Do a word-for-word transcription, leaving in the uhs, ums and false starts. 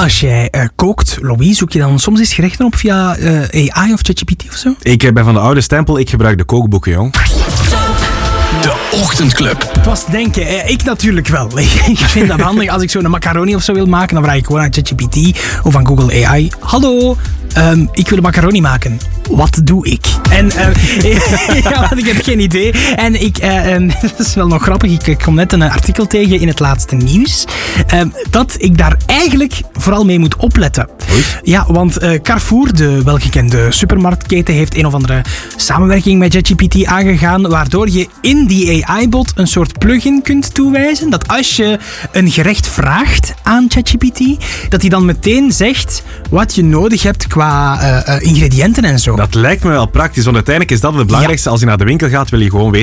als jij uh, kookt, Louis, zoek je dan soms eens gerechten op via uh, A I of ChatGPT of zo? Ik ben van de oude stempel, ik gebruik de kookboeken, jong. De Ochtendclub. Het was te denken, eh, ik natuurlijk wel. Ik vind dat handig. Als ik zo'n macaroni of zo wil maken, dan vraag ik gewoon aan ChatGPT of aan Google A I. Hallo, um, ik wil een macaroni maken. Wat doe ik? En uh, ja, want ik heb geen idee. En ik, uh, um, dat is wel nog grappig, ik, ik kom net een artikel tegen in het laatste nieuws. Uh, dat ik daar eigenlijk vooral mee moet opletten. Oei. Ja, want uh, Carrefour, de welgekende supermarktketen, heeft een of andere samenwerking met ChatGPT aangegaan, waardoor je in die A I-bot een soort plugin kunt toewijzen, dat als je een gerecht vraagt aan ChatGPT, dat hij dan meteen zegt wat je nodig hebt qua uh, uh, ingrediënten en zo. Dat lijkt me wel praktisch, want uiteindelijk is dat het belangrijkste. Ja. Als je naar de winkel gaat, wil je gewoon weten